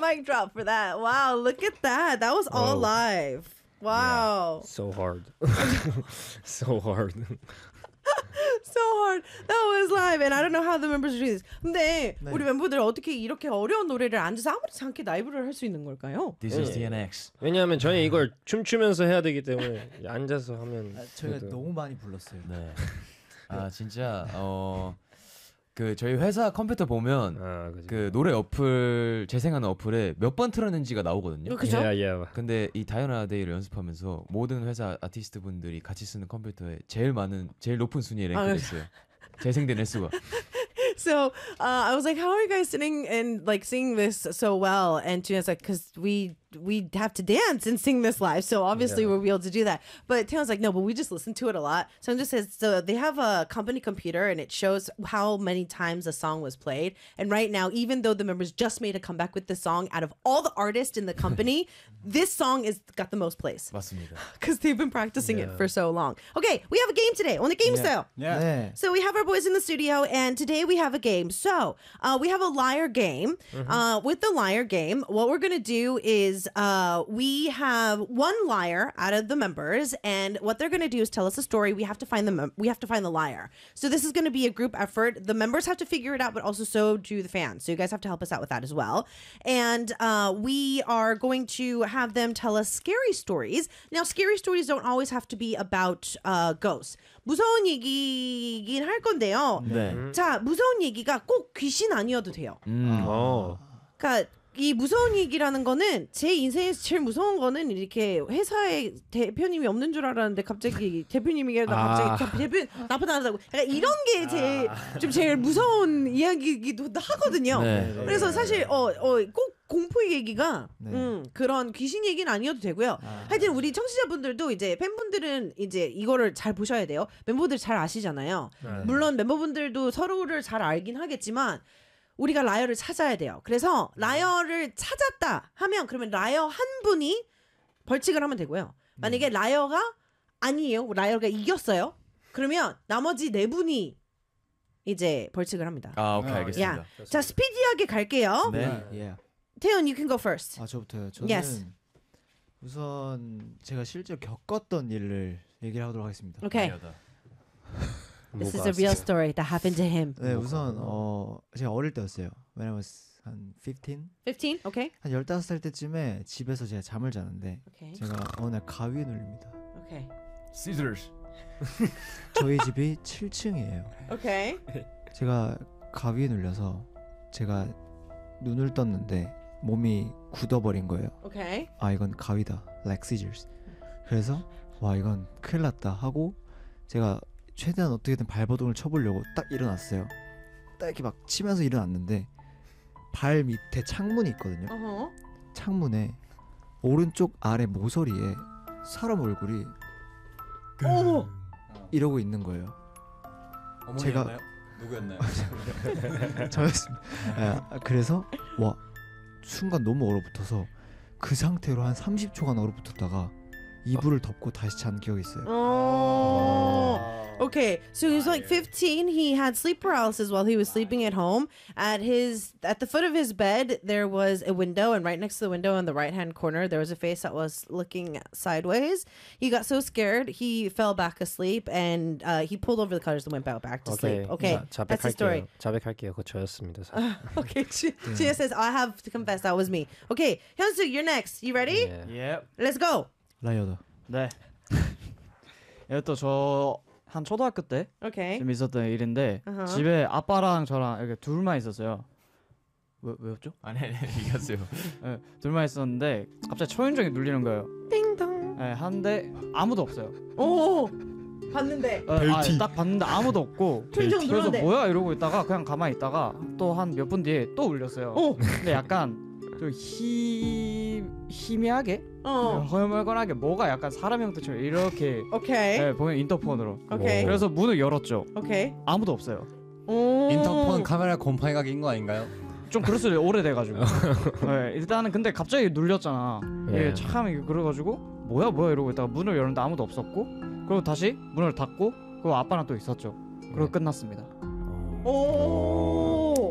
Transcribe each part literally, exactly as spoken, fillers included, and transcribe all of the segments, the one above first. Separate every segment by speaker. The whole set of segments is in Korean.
Speaker 1: mic drop for that. Wow, look at that. That was all
Speaker 2: Oh.
Speaker 1: live. Wow.
Speaker 2: Yeah, so hard. so hard.
Speaker 1: So hard. That was live. And I don't know how the members do this. 근데
Speaker 3: 네.
Speaker 1: 우리 멤버들 어떻게 이렇게 어려운 노래를 앉아서 아무렇지 않게 라이브를 할 수 있는 걸까요?
Speaker 4: This is 디엔엑스.
Speaker 2: 왜냐하면 저희 이걸 춤추면서 해야 되기 때문에 앉아서 하면
Speaker 3: 아, 저희가
Speaker 2: 그래도-
Speaker 3: 너무 많이 불렀어요.
Speaker 4: 네. 아 진짜 어. 그 저희 회사 컴퓨터 보면
Speaker 2: 아, 그죠.
Speaker 4: 그 노래 어플 재생하는 어플에 몇 번 틀었는지가 나오거든요.
Speaker 1: 그죠?
Speaker 2: Yeah, yeah.
Speaker 4: 근데 이 다이어나 데이를 연습하면서 모든 회사 아티스트 분들이 같이 쓰는 컴퓨터에 제일 많은 제일 높은 순위에
Speaker 1: 아,
Speaker 4: 랭크됐어요. 재생된 횟수가.
Speaker 1: So uh, I was like, how are you guys sitting and like singing this so well? And Tina's like, because we we have to dance and sing this live, so obviously
Speaker 2: Yeah.
Speaker 1: we'll be able to do that. But Tina's like, no, but we just listen to it a lot. So I'm just says, so they have a company computer and it shows how many times a song was played. And right now, even though the members just made a comeback with this song, out of all the artists in the company, this song is got the most plays
Speaker 4: 맞습니다.
Speaker 1: because they've been practicing it
Speaker 2: Yeah.
Speaker 1: for so long. Okay, we have a game today. 오늘 게임 있어요.
Speaker 3: 네.
Speaker 1: So we have our boys in the studio, and today we have a game. So uh, we have a liar game. Uh, with the liar game, what we're gonna do is uh, we have one liar out of the members, and what they're gonna do is tell us a story. We have to find the mem- we have to find the liar. So this is gonna be a group effort. The members have to figure it out, but also so do the fans. So you guys have to help us out with that as well. And uh, we are going to have them tell us scary stories. Now, scary stories don't always have to be about uh, ghosts. 무서운 얘기긴 할 건데요.
Speaker 4: 네.
Speaker 1: 자, 무서운 얘기가 꼭 귀신 아니어도 돼요.
Speaker 4: 음.
Speaker 2: 어.
Speaker 1: 그러니까 이 무서운 얘기라는 거는 제 인생에서 제일 무서운 거는 이렇게 회사에 대표님이 없는 줄 알았는데 갑자기 대표님이
Speaker 2: 아.
Speaker 1: 갑자기 대표 나쁘다고 약간 이런 게 제일 좀 제일 무서운 이야기이기도 하거든요.
Speaker 4: 네.
Speaker 1: 그래서 사실 어 어 꼭 공포 얘기가
Speaker 3: 네.
Speaker 1: 음, 그런 귀신 얘기는 아니어도 되고요.
Speaker 3: 아.
Speaker 1: 하여튼 우리 청취자분들도 이제 팬분들은 이제 이거를 잘 보셔야 돼요. 멤버들 잘 아시잖아요.
Speaker 2: 네.
Speaker 1: 물론 멤버분들도 서로를 잘 알긴 하겠지만 우리가 라이어를 찾아야 돼요. 그래서 라이어를 찾았다 하면 그러면 라이어 한 분이 벌칙을 하면 되고요. 만약에 라이어가 아니에요. 라이어가 이겼어요. 그러면 나머지 네 분이 이제 벌칙을 합니다.
Speaker 4: 아 오케이
Speaker 3: 아,
Speaker 4: 알겠습니다.
Speaker 1: 야, 자 스피디하게 갈게요.
Speaker 4: 네.
Speaker 3: 예.
Speaker 1: 태연, you can go first.
Speaker 3: 아 저부터요. 저는
Speaker 1: Yes.
Speaker 3: 우선 제가 실제로 겪었던 일을 얘기를 하도록 하겠습니다.
Speaker 1: Okay, this is a real story that happened to him.
Speaker 3: 네, 우선 어 제가 어릴 때였어요. When I was 한 fifteen,
Speaker 1: fifteen, okay,
Speaker 3: 한 열다섯 살 때쯤에 집에서 제가 잠을 자는데
Speaker 1: okay,
Speaker 3: 제가 어느 날 가위에 눌립니다.
Speaker 1: okay,
Speaker 4: Scissors.
Speaker 3: 저희 집이 칠 층이에요.
Speaker 1: okay.
Speaker 3: 제가 가위에 눌려서 제가 눈을 떴는데 몸이 굳어버린 거예요.
Speaker 1: Okay.
Speaker 3: 아 이건 가위다, like scissors. 그래서 와 이건 큰일 났다 하고 제가 최대한 어떻게든 발버둥을 쳐보려고 딱 일어났어요. 딱 이렇게 막 치면서 일어났는데 발 밑에 창문이 있거든요.
Speaker 1: Uh-huh.
Speaker 3: 창문에 오른쪽 아래 모서리에 사람 얼굴이
Speaker 1: 오!
Speaker 3: 이러고 있는 거예요.
Speaker 4: 어머니였나요? 누구였나요?
Speaker 3: 저였습니다. 아, 그래서 와 순간 너무 얼어붙어서 그 상태로 한 삼십 초간 얼어붙었다가 이불을 덮고 다시 잔 기억이 있어요.
Speaker 1: Oh. Okay, so he was like fifteen. He had sleep paralysis while he was sleeping at home. At his at the foot of his bed, there was a window, and right next to the window in the right hand corner, there was a face that was looking sideways. He got so scared, he fell back asleep, and uh, he pulled over the covers and went back back to sleep. Okay,
Speaker 2: 자,
Speaker 1: that's the story.
Speaker 2: 자백할게요. 그거 저였습니다. 사실.
Speaker 1: Okay, Gia says I have to confess that was me. Okay, Hyunsu, you're next. You ready?
Speaker 2: 예.
Speaker 5: 예.
Speaker 1: Let's go.
Speaker 3: 라이어다.
Speaker 5: 네. 이것도 저 한 초등학교 때
Speaker 1: Okay.
Speaker 5: 좀 있었던 일인데
Speaker 1: 어허.
Speaker 5: 집에 아빠랑 저랑 이렇게 둘만 있었어요. 왜 왜였죠?
Speaker 4: 아니 아니 이겼어요.
Speaker 5: 네, 둘만 있었는데 갑자기 초인종이 눌리는 거예요.
Speaker 1: 띵동.
Speaker 5: 네, 한데 아무도 없어요.
Speaker 1: 오, 봤는데.
Speaker 5: 어, 아, 딱 봤는데 아무도 없고
Speaker 1: 초인종
Speaker 5: 그래서
Speaker 1: 눌렀는데.
Speaker 5: 뭐야 이러고 있다가 그냥 가만히 있다가 또 한 몇 분 뒤에 또 울렸어요.
Speaker 1: 오.
Speaker 5: 근데 약간 좀 희... 희미하게
Speaker 1: 어.
Speaker 5: 허물건하게 뭐가 약간 사람 형태처럼 이렇게
Speaker 1: Okay.
Speaker 5: 네, 보면 인터폰으로.
Speaker 1: 오케이.
Speaker 5: 그래서 문을 열었죠.
Speaker 1: Okay.
Speaker 5: 아무도 없어요.
Speaker 1: 오.
Speaker 4: 인터폰 카메라 곰팡이가 낀 거 아닌가요?
Speaker 5: 좀 그랬어요. 오래돼가지고. 네, 일단은 근데 갑자기 눌렸잖아.
Speaker 2: 예.
Speaker 5: 예, 참 이게 그래가지고 뭐야 뭐야 이러고 있다가 문을 열었는데 아무도 없었고 그리고 다시 문을 닫고 그리고 아빠랑 또 있었죠. 그리고 끝났습니다.
Speaker 1: 오.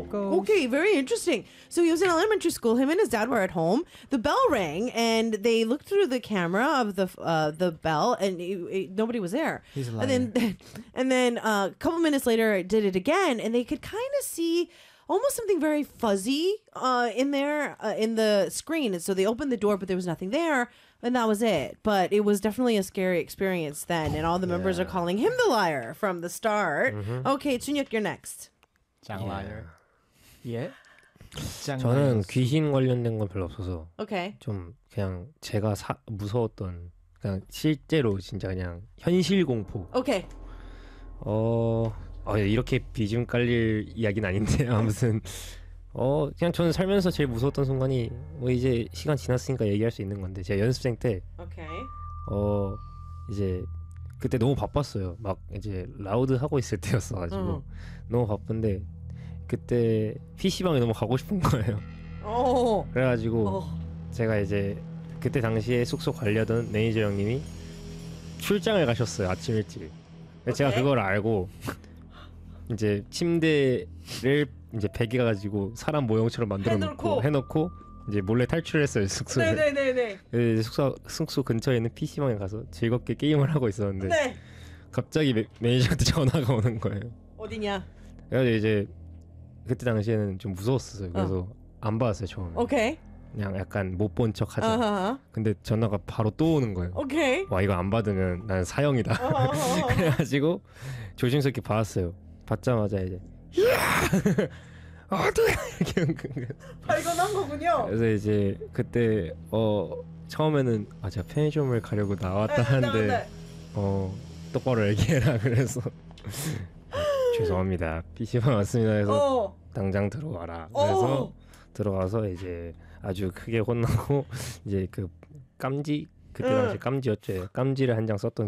Speaker 1: Okay, very interesting. So he was in elementary school. Him and his dad were at home. The bell rang, and they looked through the camera of the uh, the bell, and it, it, nobody was there.
Speaker 3: He's a liar.
Speaker 1: And then, and then uh, a couple minutes later, it did it again, and they could kind of see almost something very fuzzy uh, in there uh, in the screen. And so they opened the door, but there was nothing there, and that was it. But it was definitely a scary experience then, and all the members are calling him the liar from the start. Okay, Chunyuk, you're next.
Speaker 5: 장라이어. 예.
Speaker 2: 저는 귀신 관련된 건 별로 없어서
Speaker 1: Okay.
Speaker 2: 좀 그냥 제가 사, 무서웠던 그냥 실제로 진짜 그냥 현실 공포.
Speaker 1: Okay.
Speaker 2: 어, 어 이렇게 비중 깔릴 이야기는 아닌데 아무튼 어 그냥 저는 살면서 제일 무서웠던 순간이 뭐 이제 시간 지났으니까 얘기할 수 있는 건데 제가 연습생 때
Speaker 1: Okay.
Speaker 2: 어 이제 그때 너무 바빴어요. 막 이제 라우드 하고 있을 때였어가지고
Speaker 1: 응.
Speaker 2: 너무 바쁜데 그때 피시방에 너무 가고 싶은 거예요.
Speaker 1: Oh.
Speaker 2: 그래가지고
Speaker 1: Oh.
Speaker 2: 제가 이제 그때 당시에 숙소 관리하던 매니저 형님이 출장을 가셨어요. 아침 일찍. 근데 제가
Speaker 1: 오케이.
Speaker 2: 그걸 알고 이제 침대를 이제 베개 가지고 사람 모형처럼 만들어
Speaker 1: 해놓고.
Speaker 2: 놓고 해놓고 이제 몰래 탈출했어요 숙소에.
Speaker 1: 네네네네.
Speaker 2: 그래서 이제 숙소 숙소 근처에 있는 피시방에 가서 즐겁게 게임을 하고 있었는데
Speaker 1: 네.
Speaker 2: 갑자기 매, 매니저한테 전화가 오는 거예요.
Speaker 1: 어디냐?
Speaker 2: 그래서 이제 그때 당시에는 좀 무서웠어요. 그래서 안 받았어요 처음에.
Speaker 1: Okay.
Speaker 2: 그냥 약간 못 본 척 하자.
Speaker 1: Uh-huh.
Speaker 2: 근데 전화가 바로 또 오는 거예요.
Speaker 1: Okay.
Speaker 2: 와 이거 안 받으면 난 사형이다.
Speaker 1: Uh-huh.
Speaker 2: 그래가지고 조심스럽게 받았어요. 받자마자 이제 어떡해 이렇게 한 거예요.
Speaker 1: 발견한 거군요.
Speaker 2: 그래서 이제 그때 어 처음에는 아 제가 편의점을 가려고 나왔다 하는데 어 똑바로 얘기해라 그래서 죄송합니다 피시방 왔습니다 해서
Speaker 1: 어.
Speaker 2: 당장 들어와라 그래서
Speaker 1: 어.
Speaker 2: 들어가서 이제 아주 크게 혼나고 이제 그 깜지 그때
Speaker 1: 응.
Speaker 2: 당시 깜지였죠 깜지를 한 장 썼던